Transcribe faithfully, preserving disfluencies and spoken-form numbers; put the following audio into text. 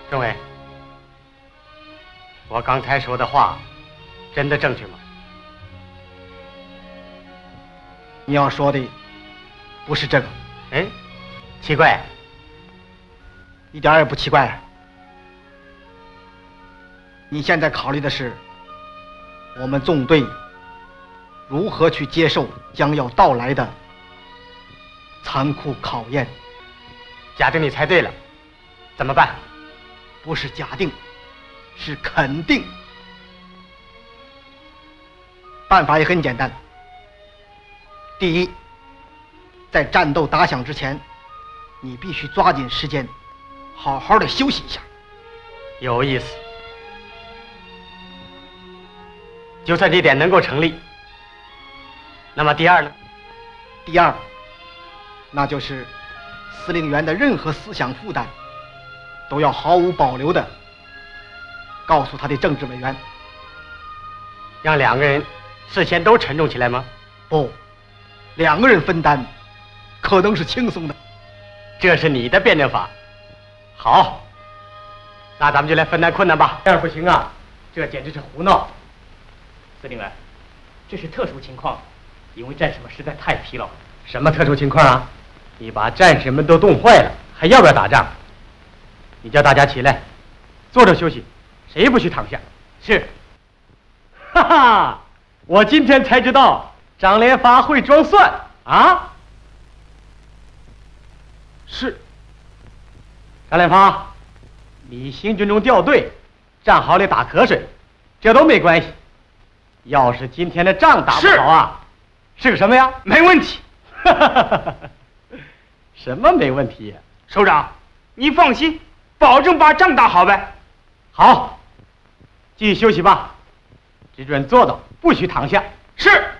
政委，我刚才说的话真的正确吗？ 你要说的不是这个。 哎，奇怪， 一点也不奇怪。你现在考虑的是我们纵队如何去接受将要到来的残酷考验。 假定你猜对了，怎么办？ 不是假定，是肯定。办法也很简单。第一，在战斗打响之前，你必须抓紧时间，好好的休息一下。 有意思。就算这点能够成立，那么第二呢？ 第二，那就是司令员的任何思想负担都要毫无保留的告诉他的政治委员。 让两个人事先都沉重起来吗？ 不，两个人分担可能是轻松的。 这是你的辩证法。好，那咱们就来分担困难吧。这样不行啊，这简直是胡闹。 司令员，这是特殊情况，因为战士们实在太疲劳了。 什么特殊情况啊？你把战士们都冻坏了，还要不要打仗？你叫大家起来，坐着休息，谁也不许躺下。 是。 哈哈，我今天才知道张连发会装蒜啊！ 是。 张连发，你行军中掉队，战壕里打瞌睡，这都没关系。要是今天的仗打不好啊，是个什么呀？ 没问题。 什么没问题呀？ 首长，你放心，保证把仗打好呗。 好，继续休息吧，只准坐倒，不许躺下。 是。